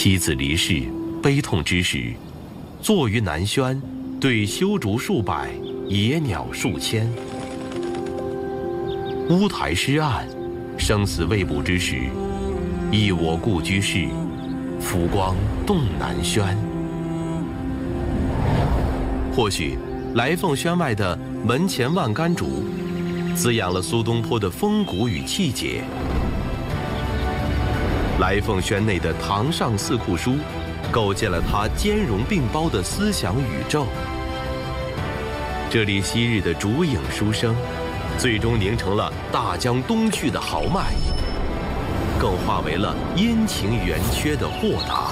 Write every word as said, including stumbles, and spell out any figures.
妻子离世，悲痛之时，坐于南轩，对修竹数百，野鸟数千。乌台诗案，生死未卜之时，忆我故居事，浮光动南轩。或许，来凤轩外的门前万竿竹，滋养了苏东坡的风骨与气节。来凤轩内的堂上四库书，构建了他兼容并包的思想宇宙。这里昔日的竹影书声，最终凝成了大江东去的豪迈，更化为了阴晴圆缺的豁达。